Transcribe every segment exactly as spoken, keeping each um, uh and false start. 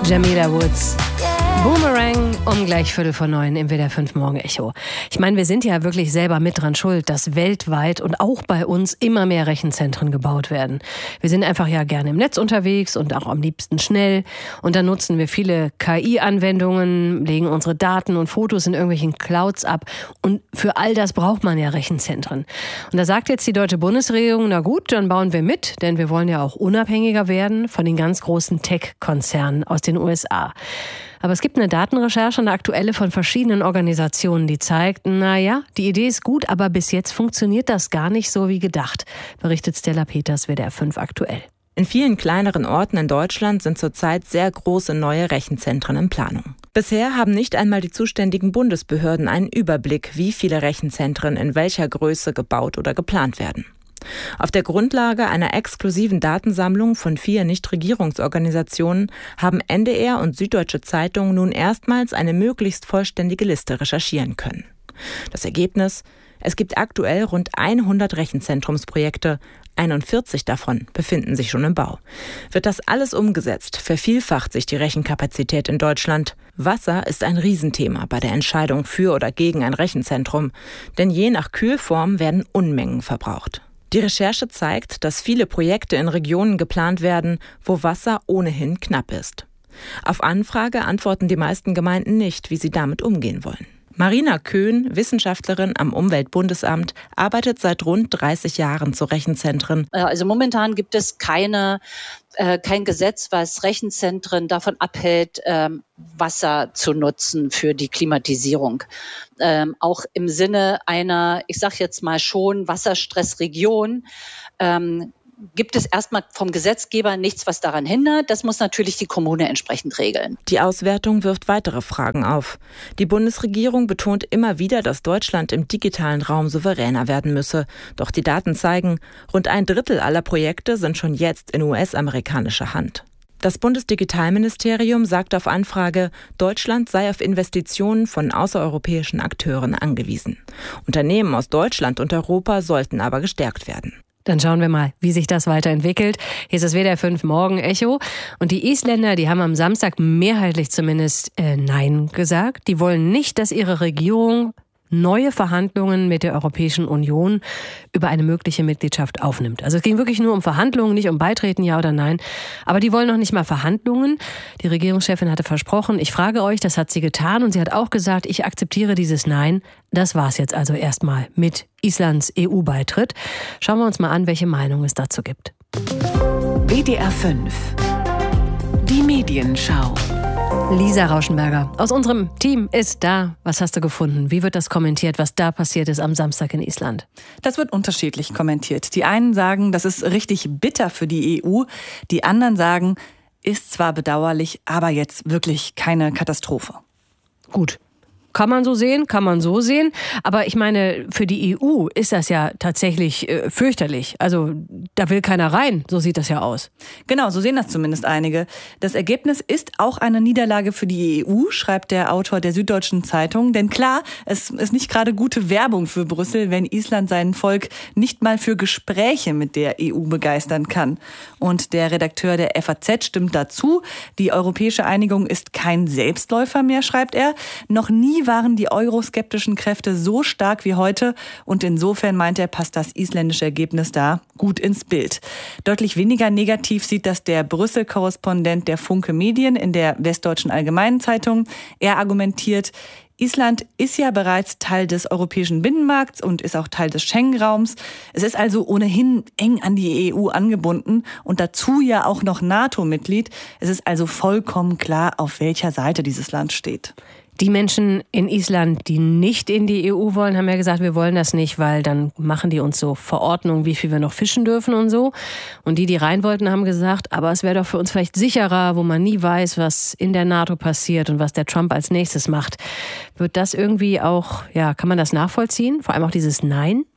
Jamila Woods. Boomerang um gleich Viertel vor neun im W D R fünf Morgen Echo. Ich meine, wir sind ja wirklich selber mit dran schuld, dass weltweit und auch bei uns immer mehr Rechenzentren gebaut werden. Wir sind einfach ja gerne im Netz unterwegs und auch am liebsten schnell. Und dann nutzen wir viele K I-Anwendungen, legen unsere Daten und Fotos in irgendwelchen Clouds ab. Und für all das braucht man ja Rechenzentren. Und da sagt jetzt die deutsche Bundesregierung, na gut, dann bauen wir mit, denn wir wollen ja auch unabhängiger werden von den ganz großen Tech-Konzernen aus den U S A. Aber es gibt eine Datenrecherche, eine aktuelle von verschiedenen Organisationen, die zeigt, naja, die Idee ist gut, aber bis jetzt funktioniert das gar nicht so wie gedacht, berichtet Stella Peters, W D R fünf aktuell. In vielen kleineren Orten in Deutschland sind zurzeit sehr große neue Rechenzentren in Planung. Bisher haben nicht einmal die zuständigen Bundesbehörden einen Überblick, wie viele Rechenzentren in welcher Größe gebaut oder geplant werden. Auf der Grundlage einer exklusiven Datensammlung von vier Nichtregierungsorganisationen haben N D R und Süddeutsche Zeitung nun erstmals eine möglichst vollständige Liste recherchieren können. Das Ergebnis? Es gibt aktuell rund hundert Rechenzentrumsprojekte, einundvierzig davon befinden sich schon im Bau. Wird das alles umgesetzt, vervielfacht sich die Rechenkapazität in Deutschland. Wasser ist ein Riesenthema bei der Entscheidung für oder gegen ein Rechenzentrum, denn je nach Kühlform werden Unmengen verbraucht. Die Recherche zeigt, dass viele Projekte in Regionen geplant werden, wo Wasser ohnehin knapp ist. Auf Anfrage antworten die meisten Gemeinden nicht, wie sie damit umgehen wollen. Marina Köhn, Wissenschaftlerin am Umweltbundesamt, arbeitet seit rund dreißig Jahren zu Rechenzentren. Also momentan gibt es keine, äh, kein Gesetz, was Rechenzentren davon abhält, ähm, Wasser zu nutzen für die Klimatisierung. Ähm, auch im Sinne einer, ich sage jetzt mal schon, Wasserstressregion, ähm, gibt es erstmal vom Gesetzgeber nichts, was daran hindert. Das muss natürlich die Kommune entsprechend regeln. Die Auswertung wirft weitere Fragen auf. Die Bundesregierung betont immer wieder, dass Deutschland im digitalen Raum souveräner werden müsse. Doch die Daten zeigen, rund ein Drittel aller Projekte sind schon jetzt in U S-amerikanischer Hand. Das Bundesdigitalministerium sagt auf Anfrage, Deutschland sei auf Investitionen von außereuropäischen Akteuren angewiesen. Unternehmen aus Deutschland und Europa sollten aber gestärkt werden. Dann schauen wir mal, wie sich das weiterentwickelt. Hier ist das W D R fünf Morgen Echo. Und die Isländer, die haben am Samstag mehrheitlich zumindest äh, Nein gesagt. Die wollen nicht, dass ihre Regierung neue Verhandlungen mit der Europäischen Union über eine mögliche Mitgliedschaft aufnimmt. Also es ging wirklich nur um Verhandlungen, nicht um Beitreten, ja oder nein. Aber die wollen noch nicht mal Verhandlungen. Die Regierungschefin hatte versprochen, ich frage euch, das hat sie getan. Und sie hat auch gesagt, ich akzeptiere dieses Nein. Das war's jetzt also erstmal mit Islands E U-Beitritt. Schauen wir uns mal an, welche Meinung es dazu gibt. W D R fünf. Die Medienschau. Lisa Rauschenberger aus unserem Team ist da. Was hast du gefunden? Wie wird das kommentiert, was da passiert ist am Samstag in Island? Das wird unterschiedlich kommentiert. Die einen sagen, das ist richtig bitter für die E U. Die anderen sagen, ist zwar bedauerlich, aber jetzt wirklich keine Katastrophe. Gut. Kann man so sehen, kann man so sehen. Aber ich meine, für die E U ist das ja tatsächlich äh, fürchterlich. Also da will keiner rein, so sieht das ja aus. Genau, so sehen das zumindest einige. Das Ergebnis ist auch eine Niederlage für die E U, schreibt der Autor der Süddeutschen Zeitung. Denn klar, es ist nicht gerade gute Werbung für Brüssel, wenn Island sein Volk nicht mal für Gespräche mit der E U begeistern kann. Und der Redakteur der F A Z stimmt dazu. Die europäische Einigung ist kein Selbstläufer mehr, schreibt er. Noch nie waren die euroskeptischen Kräfte so stark wie heute und insofern meint er, passt das isländische Ergebnis da gut ins Bild. Deutlich weniger negativ sieht das der Brüssel-Korrespondent der Funke Medien in der Westdeutschen Allgemeinen Zeitung. Er argumentiert, Island ist ja bereits Teil des europäischen Binnenmarkts und ist auch Teil des Schengen-Raums. Es ist also ohnehin eng an die E U angebunden und dazu ja auch noch NATO-Mitglied. Es ist also vollkommen klar, auf welcher Seite dieses Land steht. Die Menschen in Island, die nicht in die E U wollen, haben ja gesagt, wir wollen das nicht, weil dann machen die uns so Verordnungen, wie viel wir noch fischen dürfen und so. Und die, die rein wollten, haben gesagt, aber es wäre doch für uns vielleicht sicherer, wo man nie weiß, was in der NATO passiert und was der Trump als nächstes macht. Wird das irgendwie auch, ja, kann man das nachvollziehen? Vor allem auch dieses Nein?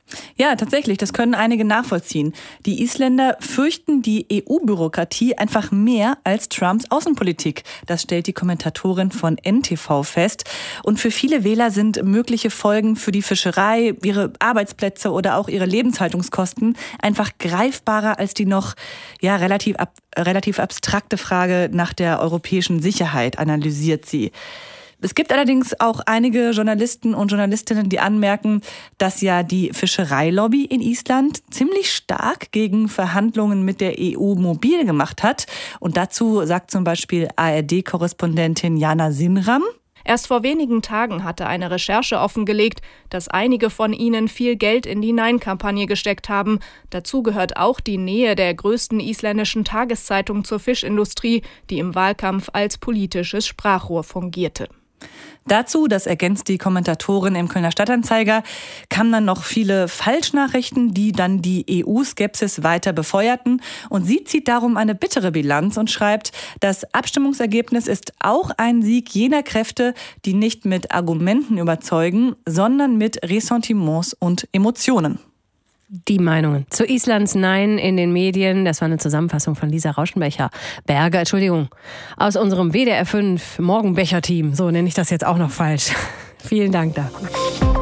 Ja, tatsächlich, das können einige nachvollziehen. Die Isländer fürchten die E U-Bürokratie einfach mehr als Trumps Außenpolitik. Das stellt die Kommentatorin von N T V fest. Und für viele Wähler sind mögliche Folgen für die Fischerei, ihre Arbeitsplätze oder auch ihre Lebenshaltungskosten einfach greifbarer als die noch ja, relativ, ab, relativ abstrakte Frage nach der europäischen Sicherheit, analysiert sie. Es gibt allerdings auch einige Journalisten und Journalistinnen, die anmerken, dass ja die Fischereilobby in Island ziemlich stark gegen Verhandlungen mit der E U mobil gemacht hat. Und dazu sagt zum Beispiel A R D-Korrespondentin Jana Sinram: Erst vor wenigen Tagen hatte eine Recherche offengelegt, dass einige von ihnen viel Geld in die Nein-Kampagne gesteckt haben. Dazu gehört auch die Nähe der größten isländischen Tageszeitung zur Fischindustrie, die im Wahlkampf als politisches Sprachrohr fungierte. Dazu, das ergänzt die Kommentatorin im Kölner Stadtanzeiger, kamen dann noch viele Falschnachrichten, die dann die E U-Skepsis weiter befeuerten. Und sie zieht darum eine bittere Bilanz und schreibt, das Abstimmungsergebnis ist auch ein Sieg jener Kräfte, die nicht mit Argumenten überzeugen, sondern mit Ressentiments und Emotionen. Die Meinungen zu Islands Nein in den Medien. Das war eine Zusammenfassung von Lisa Rauschenbecher-Berger, Entschuldigung, aus unserem W D R fünf Morgenbecher-Team. So nenne ich das jetzt auch noch falsch. Vielen Dank dafür.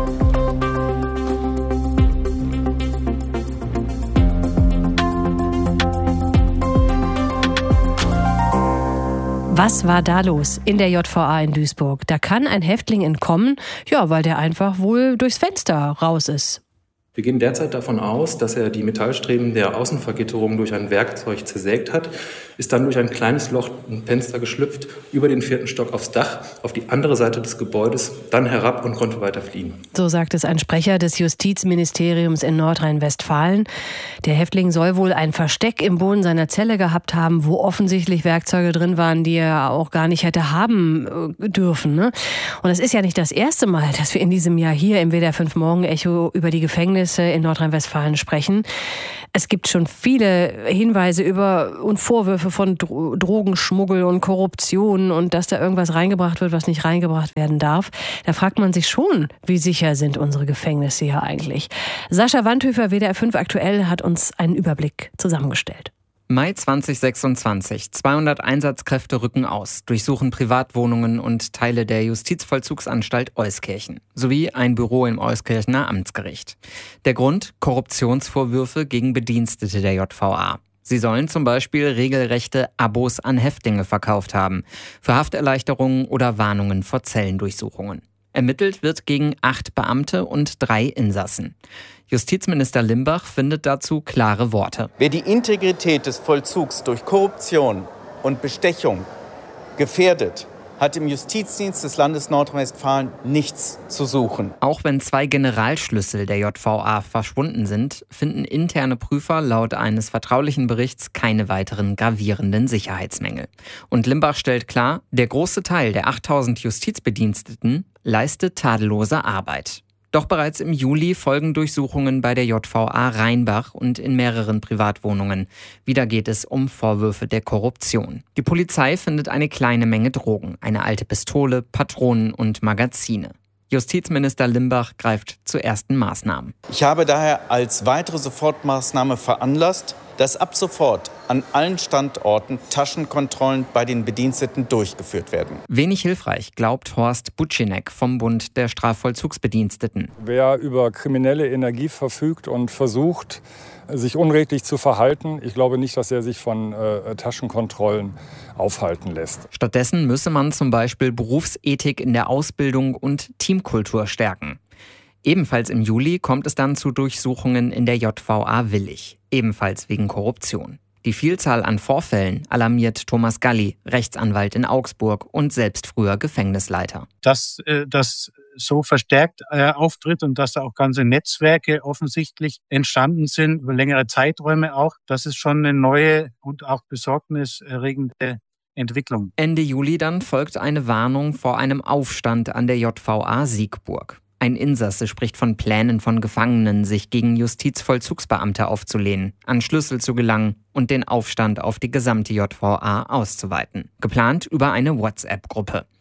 Was war da los in der J V A in Duisburg? Da kann ein Häftling entkommen, ja, weil der einfach wohl durchs Fenster raus ist. Wir gehen derzeit davon aus, dass er die Metallstreben der Außenvergitterung durch ein Werkzeug zersägt hat, ist dann durch ein kleines Loch im Fenster geschlüpft, über den vierten Stock aufs Dach, auf die andere Seite des Gebäudes, dann herab und konnte weiter fliehen. So sagt es ein Sprecher des Justizministeriums in Nordrhein-Westfalen. Der Häftling soll wohl ein Versteck im Boden seiner Zelle gehabt haben, wo offensichtlich Werkzeuge drin waren, die er auch gar nicht hätte haben dürfen. Ne? Und es ist ja nicht das erste Mal, dass wir in diesem Jahr hier im W D R fünf Morgenecho über die Gefängnisse in Nordrhein-Westfalen sprechen. Es gibt schon viele Hinweise über und Vorwürfe von Dro- Drogenschmuggel und Korruption und dass da irgendwas reingebracht wird, was nicht reingebracht werden darf. Da fragt man sich schon, wie sicher sind unsere Gefängnisse hier eigentlich. Sascha Wandhöfer, W D R fünf aktuell, hat uns einen Überblick zusammengestellt. Mai zweitausendsechsundzwanzig. zweihundert Einsatzkräfte rücken aus, durchsuchen Privatwohnungen und Teile der Justizvollzugsanstalt Euskirchen sowie ein Büro im Euskirchener Amtsgericht. Der Grund? Korruptionsvorwürfe gegen Bedienstete der J V A. Sie sollen zum Beispiel regelrechte Abos an Häftlinge verkauft haben, für Hafterleichterungen oder Warnungen vor Zellendurchsuchungen. Ermittelt wird gegen acht Beamte und drei Insassen. Justizminister Limbach findet dazu klare Worte. Wer die Integrität des Vollzugs durch Korruption und Bestechung gefährdet, hat im Justizdienst des Landes Nordrhein-Westfalen nichts zu suchen. Auch wenn zwei Generalschlüssel der J V A verschwunden sind, finden interne Prüfer laut eines vertraulichen Berichts keine weiteren gravierenden Sicherheitsmängel. Und Limbach stellt klar, der große Teil der achttausend Justizbediensteten leistet tadellose Arbeit. Doch bereits im Juli folgen Durchsuchungen bei der J V A Rheinbach und in mehreren Privatwohnungen. Wieder geht es um Vorwürfe der Korruption. Die Polizei findet eine kleine Menge Drogen, eine alte Pistole, Patronen und Magazine. Justizminister Limbach greift zu ersten Maßnahmen. Ich habe daher als weitere Sofortmaßnahme veranlasst, dass ab sofort an allen Standorten Taschenkontrollen bei den Bediensteten durchgeführt werden. Wenig hilfreich, glaubt Horst Butchinek vom Bund der Strafvollzugsbediensteten. Wer über kriminelle Energie verfügt und versucht, sich unredlich zu verhalten, ich glaube nicht, dass er sich von äh, Taschenkontrollen aufhalten lässt. Stattdessen müsse man zum Beispiel Berufsethik in der Ausbildung und Teamkultur stärken. Ebenfalls im Juli kommt es dann zu Durchsuchungen in der J V A Willich, ebenfalls wegen Korruption. Die Vielzahl an Vorfällen alarmiert Thomas Galli, Rechtsanwalt in Augsburg und selbst früher Gefängnisleiter. Dass äh, das so verstärkt äh, auftritt und dass da auch ganze Netzwerke offensichtlich entstanden sind, über längere Zeiträume auch, das ist schon eine neue und auch besorgniserregende Entwicklung. Ende Juli dann folgt eine Warnung vor einem Aufstand an der J V A Siegburg. Ein Insasse spricht von Plänen von Gefangenen, sich gegen Justizvollzugsbeamte aufzulehnen, an Schlüssel zu gelangen und den Aufstand auf die gesamte J V A auszuweiten. Geplant über eine WhatsApp-Gruppe.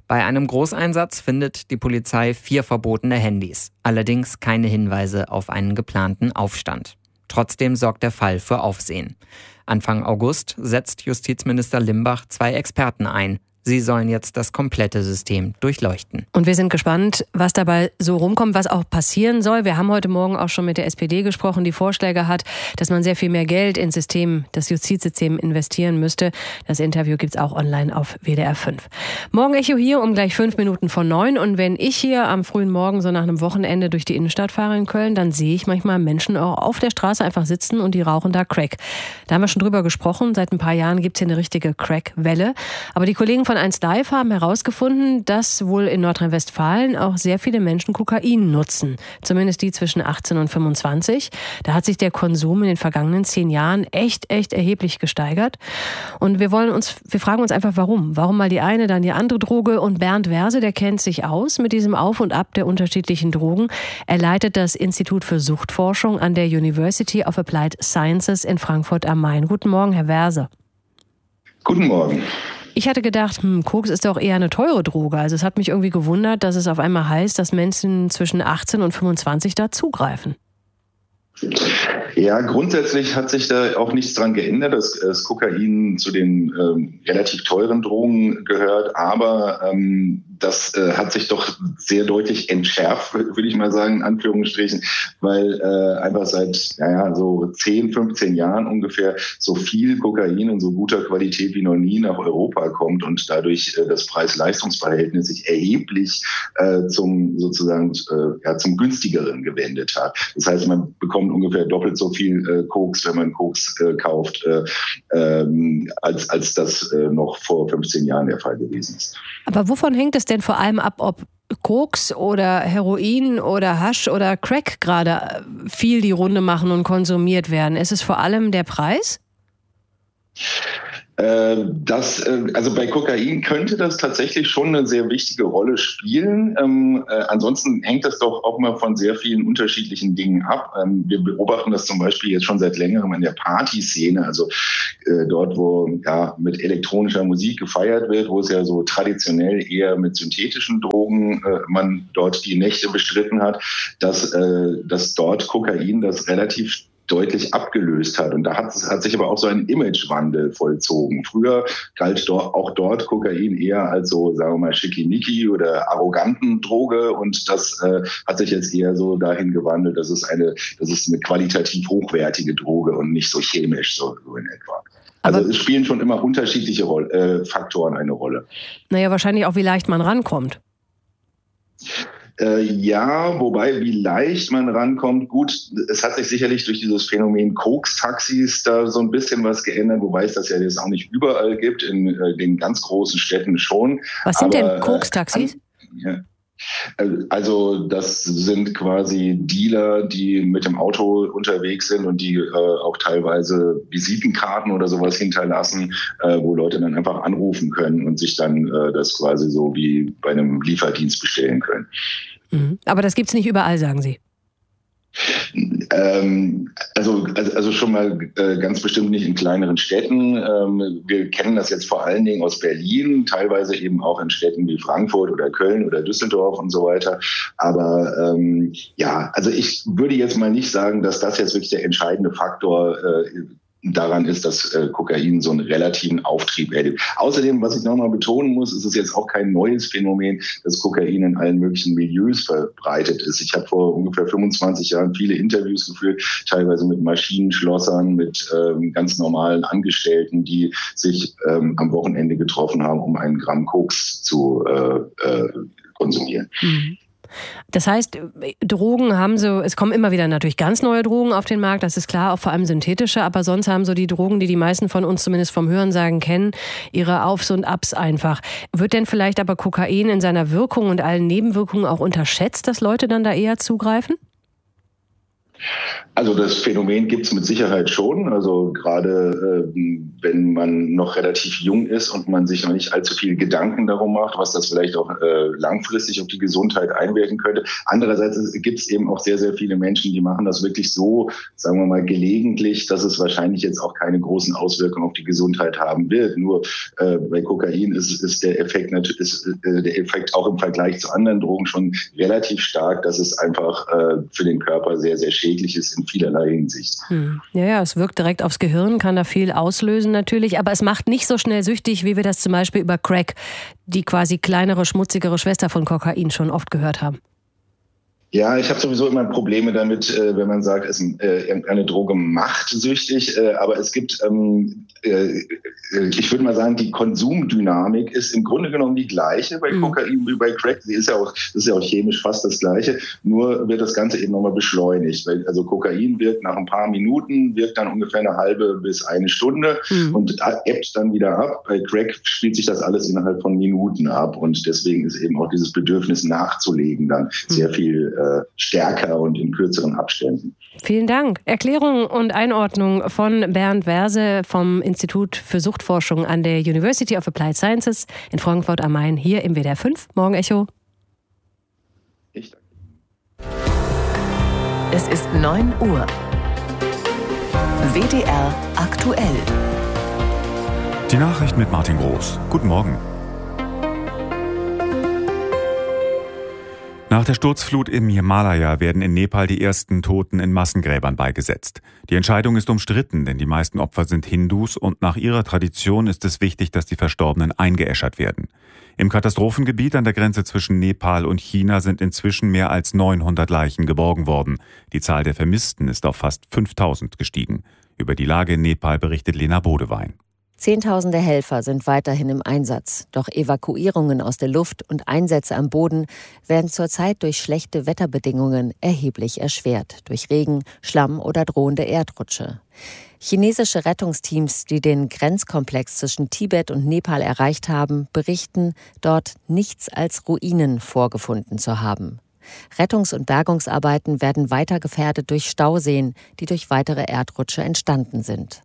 Bei einem Großeinsatz findet die Polizei vier verbotene Handys, allerdings keine Hinweise auf einen geplanten Aufstand. Trotzdem sorgt der Fall für Aufsehen. Anfang August setzt Justizminister Limbach zwei Experten ein. Sie sollen jetzt das komplette System durchleuchten. Und wir sind gespannt, was dabei so rumkommt, was auch passieren soll. Wir haben heute Morgen auch schon mit der S P D gesprochen, die Vorschläge hat, dass man sehr viel mehr Geld ins System, das Justizsystem investieren müsste. Das Interview gibt's auch online auf W D R fünf. Morgen Echo hier um gleich fünf Minuten vor neun. Und wenn ich hier am frühen Morgen so nach einem Wochenende durch die Innenstadt fahre in Köln, dann sehe ich manchmal Menschen auch auf der Straße einfach sitzen und die rauchen da Crack. Da haben wir schon drüber gesprochen. Seit ein paar Jahren gibt's hier eine richtige Crack-Welle. Aber die Kollegen von eins Live haben herausgefunden, dass wohl in Nordrhein-Westfalen auch sehr viele Menschen Kokain nutzen. Zumindest die zwischen achtzehn und fünfundzwanzig. Da hat sich der Konsum in den vergangenen zehn Jahren echt, echt erheblich gesteigert. Und wir wollen uns, wir fragen uns einfach, warum? Warum mal die eine, dann die andere Droge? Und Bernd Werse, der kennt sich aus mit diesem Auf und Ab der unterschiedlichen Drogen. Er leitet das Institut für Suchtforschung an der University of Applied Sciences in Frankfurt am Main. Guten Morgen, Herr Werse. Guten Morgen. Ich hatte gedacht, hm, Koks ist doch eher eine teure Droge. Also es hat mich irgendwie gewundert, dass es auf einmal heißt, dass Menschen zwischen achtzehn und fünfundzwanzig da zugreifen. Ja, grundsätzlich hat sich da auch nichts dran geändert, dass das Kokain zu den ähm, relativ teuren Drogen gehört, aber ähm, das äh, hat sich doch sehr deutlich entschärft, würde ich mal sagen, in Anführungsstrichen, weil äh, einfach seit naja, so zehn, fünfzehn Jahren ungefähr so viel Kokain in so guter Qualität wie noch nie nach Europa kommt und dadurch äh, das Preis-Leistungs-Verhältnis sich erheblich äh, zum sozusagen äh, ja, zum günstigeren gewendet hat. Das heißt, man bekommt ungefähr doppelt so viel äh, Koks, wenn man Koks äh, kauft, äh, ähm, als, als das äh, noch vor fünfzehn Jahren der Fall gewesen ist. Aber wovon hängt es denn vor allem ab, ob Koks oder Heroin oder Hasch oder Crack gerade viel die Runde machen und konsumiert werden? Ist es vor allem der Preis? Das, also bei Kokain könnte das tatsächlich schon eine sehr wichtige Rolle spielen. Ähm, äh, ansonsten hängt das doch auch mal von sehr vielen unterschiedlichen Dingen ab. Ähm, wir beobachten das zum Beispiel jetzt schon seit längerem in der Partyszene, also äh, dort, wo ja mit elektronischer Musik gefeiert wird, wo es ja so traditionell eher mit synthetischen Drogen äh, man dort die Nächte bestritten hat, dass, äh, dass dort Kokain das relativ deutlich abgelöst hat. Und da hat, hat sich aber auch so ein Imagewandel vollzogen. Früher galt dort, auch dort Kokain eher als so, sagen wir mal, schickimicki oder arroganten Droge. Und das äh, hat sich jetzt eher so dahin gewandelt, dass es eine, das ist eine qualitativ hochwertige Droge und nicht so chemisch, so, so in etwa. Also aber es spielen schon immer unterschiedliche Roll- äh, Faktoren eine Rolle. Naja, wahrscheinlich auch, wie leicht man rankommt. Äh, ja, wobei, wie leicht man rankommt, gut, es hat sich sicherlich durch dieses Phänomen Koks-Taxis da so ein bisschen was geändert, wobei es das ja jetzt auch nicht überall gibt, in äh, den ganz großen Städten schon. Was sind Aber, denn Koks-Taxis? Äh, ja. Also das sind quasi Dealer, die mit dem Auto unterwegs sind und die äh, auch teilweise Visitenkarten oder sowas hinterlassen, äh, wo Leute dann einfach anrufen können und sich dann äh, das quasi so wie bei einem Lieferdienst bestellen können. Mhm. Aber das gibt's nicht überall, sagen Sie? Ähm, also, also, also schon mal äh, ganz bestimmt nicht in kleineren Städten. Ähm, wir kennen das jetzt vor allen Dingen aus Berlin, teilweise eben auch in Städten wie Frankfurt oder Köln oder Düsseldorf und so weiter. Aber ähm, ja, also ich würde jetzt mal nicht sagen, dass das jetzt wirklich der entscheidende Faktor äh, daran ist, dass äh, Kokain so einen relativen Auftrieb erlebt. Außerdem, was ich nochmal betonen muss, ist es jetzt auch kein neues Phänomen, dass Kokain in allen möglichen Milieus verbreitet ist. Ich habe vor ungefähr fünfundzwanzig Jahren viele Interviews geführt, teilweise mit Maschinenschlossern, mit ähm, ganz normalen Angestellten, die sich ähm, am Wochenende getroffen haben, um einen Gramm Koks zu äh, äh, konsumieren. Mhm. Das heißt, Drogen haben so, es kommen immer wieder natürlich ganz neue Drogen auf den Markt, das ist klar, auch vor allem synthetische, aber sonst haben so die Drogen, die die meisten von uns zumindest vom Hörensagen kennen, ihre Aufs und Abs einfach. Wird denn vielleicht aber Kokain in seiner Wirkung und allen Nebenwirkungen auch unterschätzt, dass Leute dann da eher zugreifen? Also das Phänomen gibt es mit Sicherheit schon. Also gerade äh, wenn man noch relativ jung ist und man sich noch nicht allzu viel Gedanken darum macht, was das vielleicht auch äh, langfristig auf die Gesundheit einwirken könnte. Andererseits gibt es eben auch sehr, sehr viele Menschen, die machen das wirklich so, sagen wir mal, gelegentlich, dass es wahrscheinlich jetzt auch keine großen Auswirkungen auf die Gesundheit haben wird. Nur äh, bei Kokain ist, ist der Effekt natürlich ist, äh, der Effekt auch im Vergleich zu anderen Drogen schon relativ stark, dass es einfach äh, für den Körper sehr, sehr schädlich ist in vielerlei Hinsicht. Hm. Ja, ja, es wirkt direkt aufs Gehirn, kann da viel auslösen natürlich, aber es macht nicht so schnell süchtig, wie wir das zum Beispiel über Crack, die quasi kleinere, schmutzigere Schwester von Kokain, schon oft gehört haben. Ja, ich habe sowieso immer Probleme damit, äh, wenn man sagt, es, äh, irgendeine Droge macht süchtig. Äh, aber es gibt, ähm, äh, ich würde mal sagen, die Konsumdynamik ist im Grunde genommen die gleiche bei mhm. Kokain wie bei Crack. Sie ist ja auch, das ist ja auch chemisch fast das Gleiche. Nur wird das Ganze eben nochmal beschleunigt. Weil, also Kokain wirkt nach ein paar Minuten, wirkt dann ungefähr eine halbe bis eine Stunde mhm. und ebbt dann wieder ab. Bei Crack spielt sich das alles innerhalb von Minuten ab. Und deswegen ist eben auch dieses Bedürfnis nachzulegen dann mhm. sehr viel stärker und in kürzeren Abständen. Vielen Dank. Erklärung und Einordnung von Bernd Werse vom Institut für Suchtforschung an der University of Applied Sciences in Frankfurt am Main hier im W D R fünf Morgenecho. Ich danke. Es ist neun Uhr. W D R aktuell. Die Nachricht mit Martin Groß. Guten Morgen. Nach der Sturzflut im Himalaya werden in Nepal die ersten Toten in Massengräbern beigesetzt. Die Entscheidung ist umstritten, denn die meisten Opfer sind Hindus und nach ihrer Tradition ist es wichtig, dass die Verstorbenen eingeäschert werden. Im Katastrophengebiet an der Grenze zwischen Nepal und China sind inzwischen mehr als neunhundert Leichen geborgen worden. Die Zahl der Vermissten ist auf fast fünftausend gestiegen. Über die Lage in Nepal berichtet Lena Bodewein. Zehntausende Helfer sind weiterhin im Einsatz. Doch Evakuierungen aus der Luft und Einsätze am Boden werden zurzeit durch schlechte Wetterbedingungen erheblich erschwert. Durch Regen, Schlamm oder drohende Erdrutsche. Chinesische Rettungsteams, die den Grenzkomplex zwischen Tibet und Nepal erreicht haben, berichten, dort nichts als Ruinen vorgefunden zu haben. Rettungs- und Bergungsarbeiten werden weiter gefährdet durch Stauseen, die durch weitere Erdrutsche entstanden sind.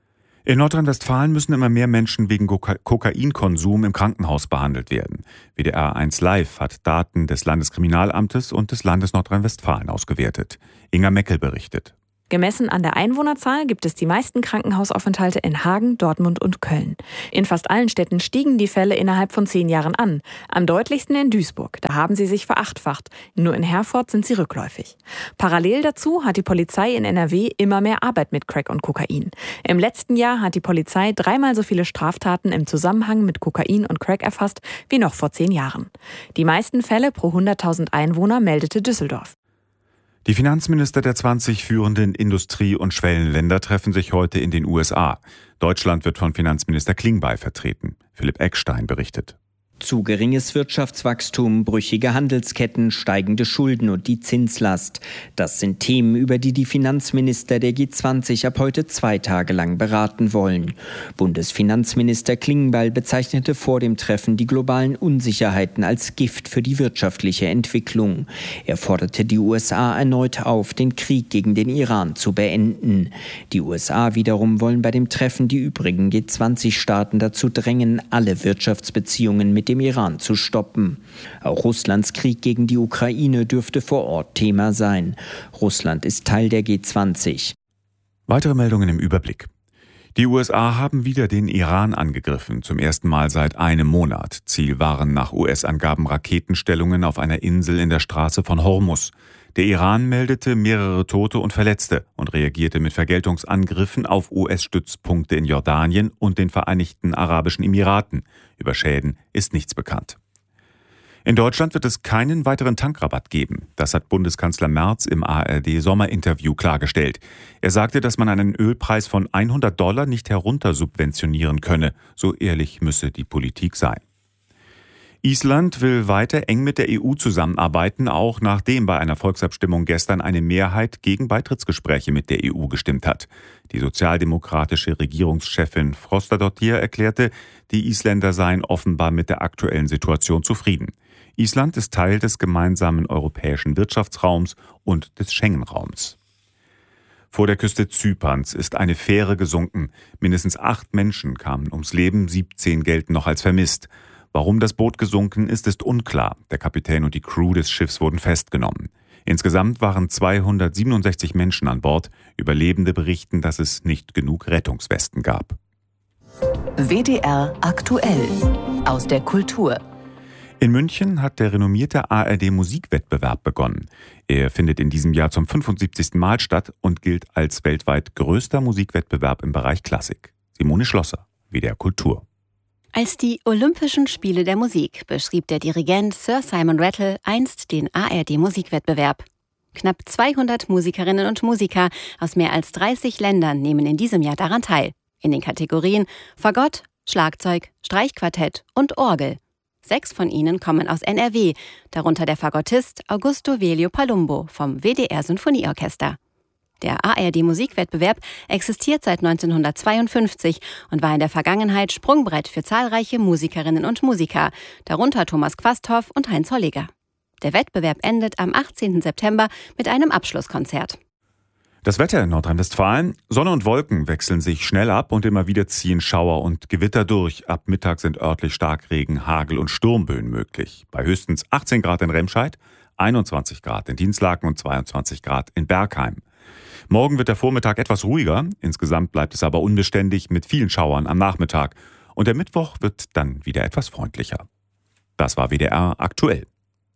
In Nordrhein-Westfalen müssen immer mehr Menschen wegen Koka- Kokainkonsum im Krankenhaus behandelt werden. W D R eins Live hat Daten des Landeskriminalamtes und des Landes Nordrhein-Westfalen ausgewertet. Inga Meckel berichtet. Gemessen an der Einwohnerzahl gibt es die meisten Krankenhausaufenthalte in Hagen, Dortmund und Köln. In fast allen Städten stiegen die Fälle innerhalb von zehn Jahren an. Am deutlichsten in Duisburg, da haben sie sich verachtfacht. Nur in Herford sind sie rückläufig. Parallel dazu hat die Polizei in N R W immer mehr Arbeit mit Crack und Kokain. Im letzten Jahr hat die Polizei dreimal so viele Straftaten im Zusammenhang mit Kokain und Crack erfasst wie noch vor zehn Jahren. Die meisten Fälle pro hunderttausend Einwohner meldete Düsseldorf. Die Finanzminister der zwanzig führenden Industrie- und Schwellenländer treffen sich heute in den U S A. Deutschland wird von Finanzminister Klingbeil vertreten. Philipp Eckstein berichtet. Zu geringes Wirtschaftswachstum, brüchige Handelsketten, steigende Schulden und die Zinslast. Das sind Themen, über die die Finanzminister der G zwanzig ab heute zwei Tage lang beraten wollen. Bundesfinanzminister Klingbeil bezeichnete vor dem Treffen die globalen Unsicherheiten als Gift für die wirtschaftliche Entwicklung. Er forderte die U S A erneut auf, den Krieg gegen den Iran zu beenden. Die U S A wiederum wollen bei dem Treffen die übrigen G zwanzig Staaten dazu drängen, alle Wirtschaftsbeziehungen mit dem Iran zu stoppen. Auch Russlands Krieg gegen die Ukraine dürfte vor Ort Thema sein. Russland ist Teil der G zwanzig. Weitere Meldungen im Überblick. Die U S A haben wieder den Iran angegriffen, zum ersten Mal seit einem Monat. Ziel waren nach U S-Angaben Raketenstellungen auf einer Insel in der Straße von Hormuz. Der Iran meldete mehrere Tote und Verletzte und reagierte mit Vergeltungsangriffen auf U S-Stützpunkte in Jordanien und den Vereinigten Arabischen Emiraten. Über Schäden ist nichts bekannt. In Deutschland wird es keinen weiteren Tankrabatt geben. Das hat Bundeskanzler Merz im A R D-Sommerinterview klargestellt. Er sagte, dass man einen Ölpreis von hundert Dollar nicht heruntersubventionieren könne. So ehrlich müsse die Politik sein. Island will weiter eng mit der E U zusammenarbeiten, auch nachdem bei einer Volksabstimmung gestern eine Mehrheit gegen Beitrittsgespräche mit der E U gestimmt hat. Die sozialdemokratische Regierungschefin Frostadóttir erklärte, die Isländer seien offenbar mit der aktuellen Situation zufrieden. Island ist Teil des gemeinsamen europäischen Wirtschaftsraums und des Schengen-Raums. Vor der Küste Zyperns ist eine Fähre gesunken. Mindestens acht Menschen kamen ums Leben, siebzehn gelten noch als vermisst. Warum das Boot gesunken ist, ist unklar. Der Kapitän und die Crew des Schiffs wurden festgenommen. Insgesamt waren zweihundertsiebenundsechzig Menschen an Bord. Überlebende berichten, dass es nicht genug Rettungswesten gab. W D R aktuell aus der Kultur. In München hat der renommierte A R D-Musikwettbewerb begonnen. Er findet in diesem Jahr zum fünfundsiebzigsten Mal statt und gilt als weltweit größter Musikwettbewerb im Bereich Klassik. Simone Schlosser, W D R Kultur. Als die Olympischen Spiele der Musik beschrieb der Dirigent Sir Simon Rattle einst den A R D-Musikwettbewerb. Knapp zweihundert Musikerinnen und Musiker aus mehr als dreißig Ländern nehmen in diesem Jahr daran teil. In den Kategorien Fagott, Schlagzeug, Streichquartett und Orgel. Sechs von ihnen kommen aus N R W, darunter der Fagottist Augusto Velio Palumbo vom W D R Sinfonieorchester. Der A R D-Musikwettbewerb existiert seit neunzehnhundertzweiundfünfzig und war in der Vergangenheit Sprungbrett für zahlreiche Musikerinnen und Musiker, darunter Thomas Quasthoff und Heinz Holliger. Der Wettbewerb endet am achtzehnten September mit einem Abschlusskonzert. Das Wetter in Nordrhein-Westfalen. Sonne und Wolken wechseln sich schnell ab und immer wieder ziehen Schauer und Gewitter durch. Ab Mittag sind örtlich Starkregen, Hagel und Sturmböen möglich. Bei höchstens achtzehn Grad in Remscheid, einundzwanzig Grad in Dinslaken und zweiundzwanzig Grad in Bergheim. Morgen wird der Vormittag etwas ruhiger. Insgesamt bleibt es aber unbeständig mit vielen Schauern am Nachmittag. Und der Mittwoch wird dann wieder etwas freundlicher. Das war W D R aktuell.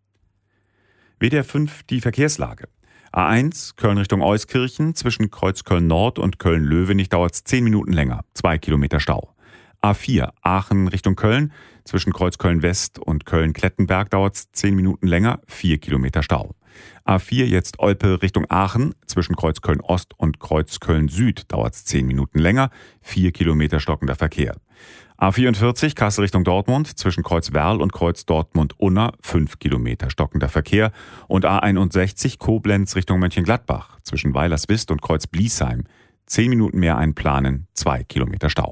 W D R fünf, die Verkehrslage. A eins, Köln Richtung Euskirchen, zwischen Kreuzköln Nord und Köln-Löwenich dauert es zehn Minuten länger, zwei Kilometer Stau. A vier, Aachen Richtung Köln, zwischen Kreuzköln West und Köln-Klettenberg dauert es zehn Minuten länger, vier Kilometer Stau. A vier, jetzt Olpe Richtung Aachen, zwischen Kreuzköln Ost und Kreuzköln Süd dauert es zehn Minuten länger, vier Kilometer stockender Verkehr. A vierundvierzig, Kassel Richtung Dortmund, zwischen Kreuz Werl und Kreuz Dortmund-Unna, fünf Kilometer stockender Verkehr. Und A einundsechzig, Koblenz Richtung Mönchengladbach, zwischen Weilerswist und Kreuz Bliesheim, zehn Minuten mehr einplanen, zwei Kilometer Stau.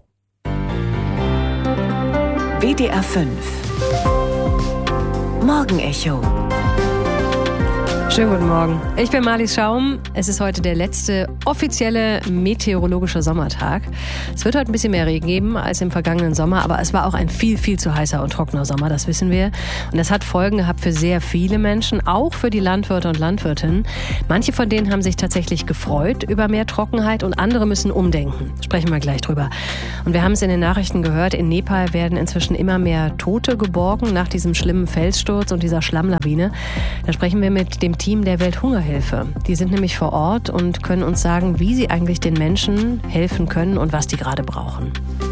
W D R fünf Morgenecho. Schönen guten Morgen. Ich bin Marlies Schaum. Es ist heute der letzte offizielle meteorologische Sommertag. Es wird heute ein bisschen mehr Regen geben als im vergangenen Sommer, aber es war auch ein viel, viel zu heißer und trockener Sommer, das wissen wir. Und das hat Folgen gehabt für sehr viele Menschen, auch für die Landwirte und Landwirtinnen. Manche von denen haben sich tatsächlich gefreut über mehr Trockenheit und andere müssen umdenken. Sprechen wir gleich drüber. Und wir haben es in den Nachrichten gehört, in Nepal werden inzwischen immer mehr Tote geborgen nach diesem schlimmen Felssturz und dieser Schlammlawine. Da sprechen wir mit dem Team der Welthungerhilfe. Die sind nämlich vor Ort und können uns sagen, wie sie eigentlich den Menschen helfen können und was die gerade brauchen.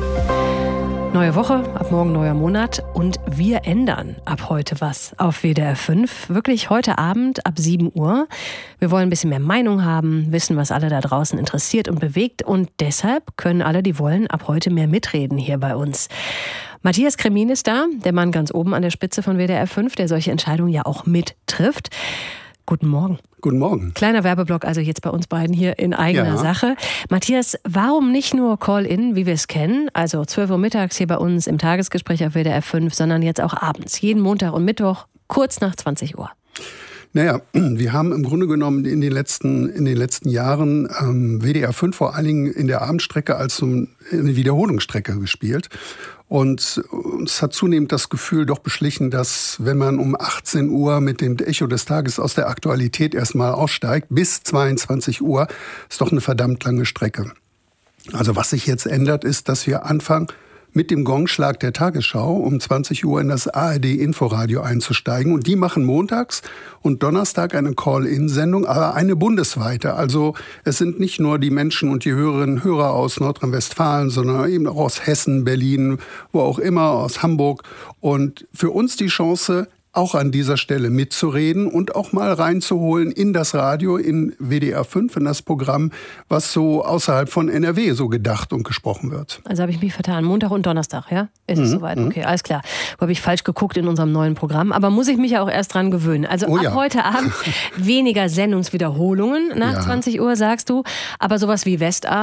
Neue Woche, ab morgen neuer Monat und wir ändern ab heute was auf W D R fünf. Wirklich heute Abend ab sieben Uhr. Wir wollen ein bisschen mehr Meinung haben, wissen, was alle da draußen interessiert und bewegt und deshalb können alle, die wollen, ab heute mehr mitreden hier bei uns. Matthias Kremin ist da, der Mann ganz oben an der Spitze von W D R fünf, der solche Entscheidungen ja auch mittrifft. Guten Morgen. Guten Morgen. Kleiner Werbeblock also jetzt bei uns beiden hier in eigener ja. Sache. Matthias, warum nicht nur Call-In, wie wir es kennen, also zwölf Uhr mittags hier bei uns im Tagesgespräch auf W D R fünf, sondern jetzt auch abends, jeden Montag und Mittwoch, kurz nach zwanzig Uhr? Naja, wir haben im Grunde genommen in den letzten, in den letzten Jahren ähm, W D R fünf vor allen Dingen in der Abendstrecke als so eine Wiederholungsstrecke gespielt. Und uns hat zunehmend das Gefühl doch beschlichen, dass wenn man um achtzehn Uhr mit dem Echo des Tages aus der Aktualität erstmal aussteigt, bis zweiundzwanzig Uhr, ist doch eine verdammt lange Strecke. Also was sich jetzt ändert, ist, dass wir anfangen, mit dem Gongschlag der Tagesschau um zwanzig Uhr in das A R D-Inforadio einzusteigen. Und die machen montags und Donnerstag eine Call-In-Sendung, aber eine bundesweite. Also es sind nicht nur die Menschen und die Hörerinnen und Hörer aus Nordrhein-Westfalen, sondern eben auch aus Hessen, Berlin, wo auch immer, aus Hamburg. Und für uns die Chance, auch an dieser Stelle mitzureden und auch mal reinzuholen in das Radio, in W D R fünf, in das Programm, was so außerhalb von N R W so gedacht und gesprochen wird. Also habe ich mich vertan. Montag und Donnerstag, ja? Ist mhm. es soweit? Okay, alles klar. Habe ich falsch geguckt in unserem neuen Programm. Aber muss ich mich ja auch erst dran gewöhnen. Also oh, ab ja. heute Abend weniger Sendungswiederholungen nach ja. zwanzig Uhr, sagst du. Aber sowas wie Westart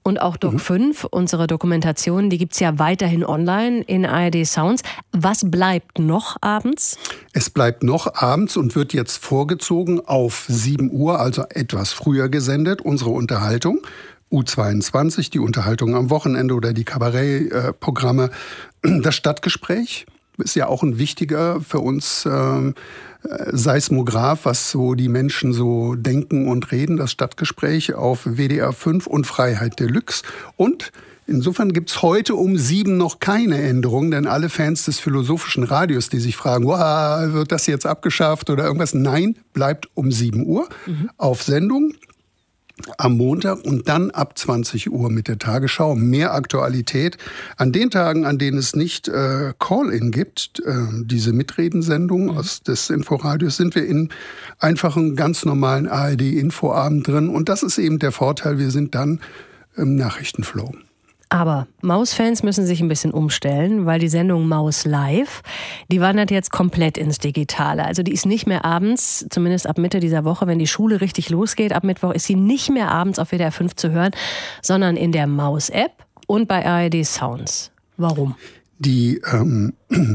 Und auch Doc mhm. fünf, unsere Dokumentation, die gibt es ja weiterhin online in A R D Sounds. Was bleibt noch abends? Es bleibt noch abends und wird jetzt vorgezogen auf sieben Uhr, also etwas früher gesendet, unsere Unterhaltung. U zweiundzwanzig, die Unterhaltung am Wochenende oder die Kabarettprogramme. Das Stadtgespräch ist ja auch ein wichtiger für uns äh, Seismograph, was so die Menschen so denken und reden. Das Stadtgespräch auf W D R fünf und Freiheit Deluxe. Und insofern gibt's heute um sieben noch keine Änderung, denn alle Fans des philosophischen Radios, die sich fragen, wow, wird das jetzt abgeschafft oder irgendwas? Nein, bleibt um sieben Uhr mhm. auf Sendung. Am Montag und dann ab zwanzig Uhr mit der Tagesschau. Mehr Aktualität. An den Tagen, an denen es nicht äh, Call-In gibt, äh, diese Mitredensendung mhm. aus des Inforadios, sind wir in einfachen, ganz normalen A R D-Infoabend drin. Und das ist eben der Vorteil, wir sind dann im Nachrichtenflow. Aber Maus-Fans müssen sich ein bisschen umstellen, weil die Sendung Maus Live, die wandert jetzt komplett ins Digitale. Also die ist nicht mehr abends, zumindest ab Mitte dieser Woche, wenn die Schule richtig losgeht, ab Mittwoch ist sie nicht mehr abends auf W D R fünf zu hören, sondern in der Maus-App und bei A R D Sounds. Warum? Die ähm,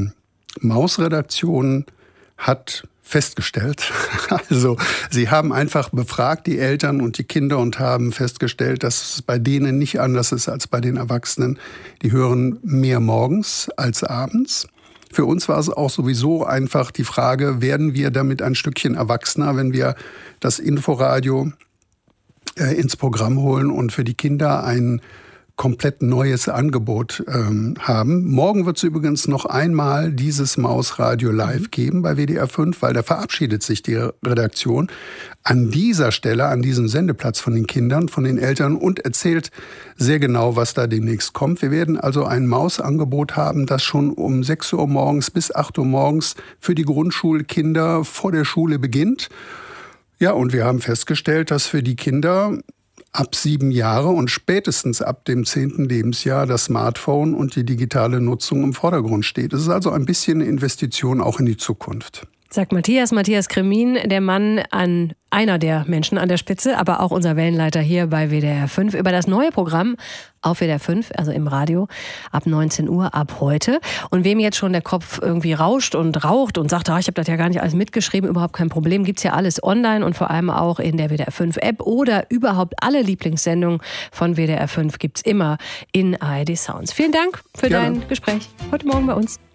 Maus-Redaktion hat festgestellt. Also sie haben einfach befragt, die Eltern und die Kinder, und haben festgestellt, dass es bei denen nicht anders ist als bei den Erwachsenen. Die hören mehr morgens als abends. Für uns war es auch sowieso einfach die Frage, werden wir damit ein Stückchen erwachsener, wenn wir das Inforadio äh, ins Programm holen und für die Kinder ein komplett neues Angebot ähm, haben. Morgen wird es übrigens noch einmal dieses Mausradio live geben bei W D R fünf, weil da verabschiedet sich die Redaktion an dieser Stelle, an diesem Sendeplatz von den Kindern, von den Eltern und erzählt sehr genau, was da demnächst kommt. Wir werden also ein Mausangebot haben, das schon um sechs Uhr morgens bis acht Uhr morgens für die Grundschulkinder vor der Schule beginnt. Ja, und wir haben festgestellt, dass für die Kinder ab sieben Jahre und spätestens ab dem zehnten Lebensjahr das Smartphone und die digitale Nutzung im Vordergrund steht. Es ist also ein bisschen eine Investition auch in die Zukunft. Sagt Matthias, Matthias Kremin, der Mann an einer der Menschen an der Spitze, aber auch unser Wellenleiter hier bei W D R fünf, über das neue Programm auf W D R fünf, also im Radio, ab neunzehn Uhr, ab heute. Und wem jetzt schon der Kopf irgendwie rauscht und raucht und sagt, ah, ich habe das ja gar nicht alles mitgeschrieben, überhaupt kein Problem, gibt's ja alles online und vor allem auch in der W D R fünf App oder überhaupt alle Lieblingssendungen von W D R fünf gibt's immer in A R D Sounds. Vielen Dank für Gerne. dein Gespräch heute Morgen bei uns.